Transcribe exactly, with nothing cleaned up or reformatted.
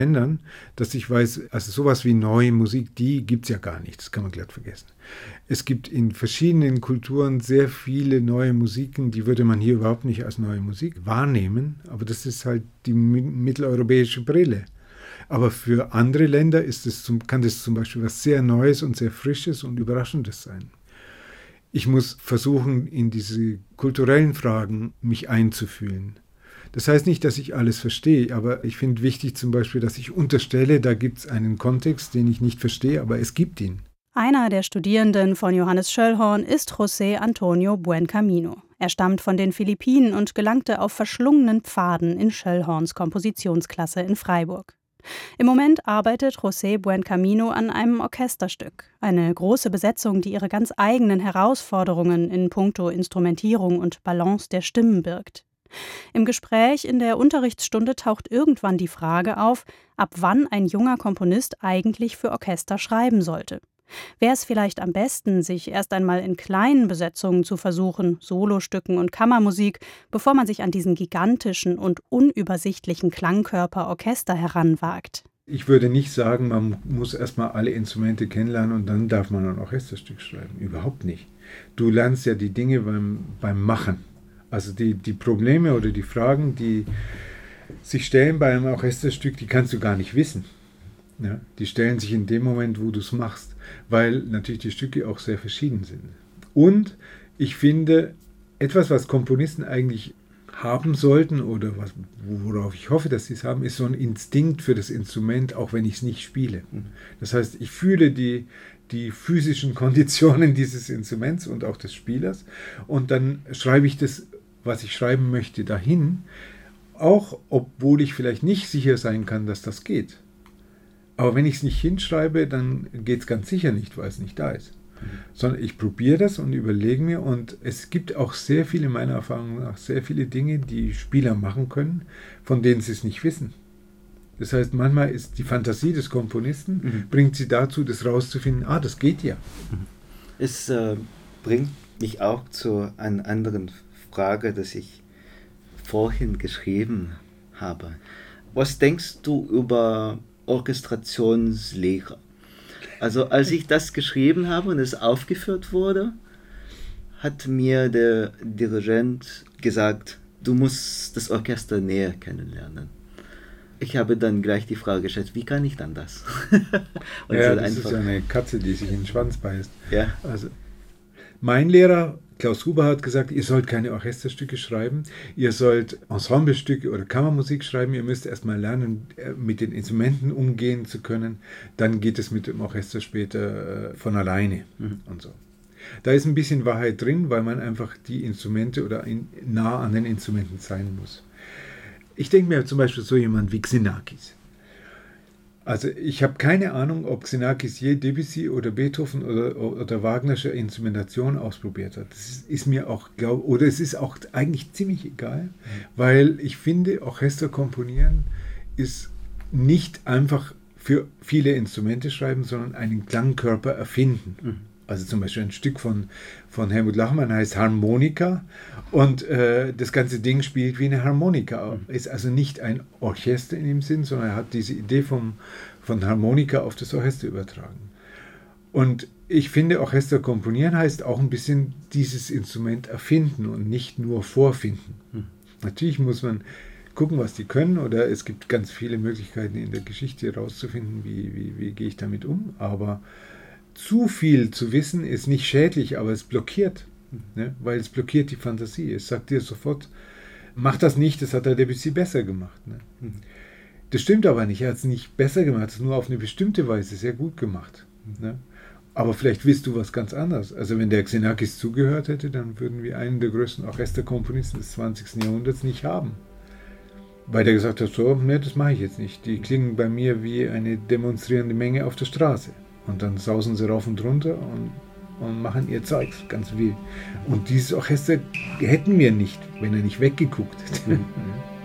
ändern, dass ich weiß, also sowas wie neue Musik, die gibt es ja gar nicht, das kann man glatt vergessen. Es gibt in verschiedenen Kulturen sehr viele neue Musiken, die würde man hier überhaupt nicht als neue Musik wahrnehmen, aber das ist halt die mitteleuropäische Brille. Aber für andere Länder ist es zum, kann das zum Beispiel was sehr Neues und sehr Frisches und Überraschendes sein. Ich muss versuchen, in diese kulturellen Fragen mich einzufühlen. Das heißt nicht, dass ich alles verstehe, aber ich finde wichtig zum Beispiel, dass ich unterstelle, da gibt es einen Kontext, den ich nicht verstehe, aber es gibt ihn. Einer der Studierenden von Johannes Schöllhorn ist José Antonio Buencamino. Er stammt von den Philippinen und gelangte auf verschlungenen Pfaden in Schöllhorns Kompositionsklasse in Freiburg. Im Moment arbeitet José Buencamino an einem Orchesterstück. Eine große Besetzung, die ihre ganz eigenen Herausforderungen in puncto Instrumentierung und Balance der Stimmen birgt. Im Gespräch in der Unterrichtsstunde taucht irgendwann die Frage auf, ab wann ein junger Komponist eigentlich für Orchester schreiben sollte. Wäre es vielleicht am besten, sich erst einmal in kleinen Besetzungen zu versuchen, Solostücken und Kammermusik, bevor man sich an diesen gigantischen und unübersichtlichen Klangkörper Orchester heranwagt? Ich würde nicht sagen, man muss erstmal alle Instrumente kennenlernen und dann darf man ein Orchesterstück schreiben. Überhaupt nicht. Du lernst ja die Dinge beim, beim Machen. Also die, die Probleme oder die Fragen, die sich stellen bei einem Orchesterstück, die kannst du gar nicht wissen. Ja, die stellen sich in dem Moment, wo du es machst, weil natürlich die Stücke auch sehr verschieden sind. Und ich finde, etwas, was Komponisten eigentlich haben sollten oder was, worauf ich hoffe, dass sie es haben, ist so ein Instinkt für das Instrument, auch wenn ich es nicht spiele. Das heißt, ich fühle die, die physischen Konditionen dieses Instruments und auch des Spielers und dann schreibe ich das, was ich schreiben möchte, dahin, auch obwohl ich vielleicht nicht sicher sein kann, dass das geht. Aber wenn ich es nicht hinschreibe, dann geht es ganz sicher nicht, weil es nicht da ist. Mhm. Sondern ich probiere das und überlege mir und es gibt auch sehr viele, meiner Erfahrung nach, sehr viele Dinge, die Spieler machen können, von denen sie es nicht wissen. Das heißt, manchmal ist die Fantasie des Komponisten, mhm. bringt sie dazu, das rauszufinden, ah, das geht ja. Es äh, bringt mich auch zu einer anderen Frage, die ich vorhin geschrieben habe. Was denkst du über Orchestrationslehre? Also als ich das geschrieben habe und es aufgeführt wurde, hat mir der Dirigent gesagt, du musst das Orchester näher kennenlernen. Ich habe dann gleich die Frage gestellt, wie kann ich dann das? Und ja, das einfach ist ja eine Katze, die sich in den Schwanz beißt. Ja. Also, mein Lehrer, Klaus Huber, hat gesagt, ihr sollt keine Orchesterstücke schreiben, ihr sollt Ensemblestücke oder Kammermusik schreiben, ihr müsst erstmal lernen, mit den Instrumenten umgehen zu können, dann geht es mit dem Orchester später von alleine mhm. und so. Da ist ein bisschen Wahrheit drin, weil man einfach die Instrumente oder in, nah an den Instrumenten sein muss. Ich denke mir zum Beispiel so jemand wie Xenakis. Also ich habe keine Ahnung, ob Xenakis je Debussy oder Beethoven oder, oder Wagnersche Instrumentation ausprobiert hat. Das ist, ist mir auch, glaube oder es ist auch eigentlich ziemlich egal, mhm. weil ich finde, Orchester komponieren ist nicht einfach für viele Instrumente schreiben, sondern einen Klangkörper erfinden. Mhm. Also zum Beispiel ein Stück von, von Helmut Lachmann heißt Harmonika und äh, das ganze Ding spielt wie eine Harmonika. Mhm. Ist also nicht ein Orchester in dem Sinn, sondern er hat diese Idee vom, von Harmonika auf das Orchester übertragen. Und ich finde, Orchester komponieren heißt auch ein bisschen dieses Instrument erfinden und nicht nur vorfinden. Mhm. Natürlich muss man gucken, was die können, oder es gibt ganz viele Möglichkeiten in der Geschichte herauszufinden, wie, wie, wie gehe ich damit um, aber zu viel zu wissen ist nicht schädlich, aber es blockiert, ne? Weil es blockiert die Fantasie. Es sagt dir sofort, mach das nicht, das hat der Debussy besser gemacht. Ne? Mhm. Das stimmt aber nicht, er hat es nicht besser gemacht, es ist nur auf eine bestimmte Weise sehr gut gemacht. Mhm. Ne? Aber vielleicht willst du was ganz anderes. Also wenn der Xenakis zugehört hätte, dann würden wir einen der größten Orchesterkomponisten des zwanzigsten Jahrhunderts nicht haben. Weil der gesagt hat, so, ne, das mache ich jetzt nicht. Die klingen bei mir wie eine demonstrierende Menge auf der Straße. Und dann sausen sie rauf und runter und, und machen ihr Zeugs, ganz wild. Und dieses Orchester hätten wir nicht, wenn er nicht weggeguckt hätte.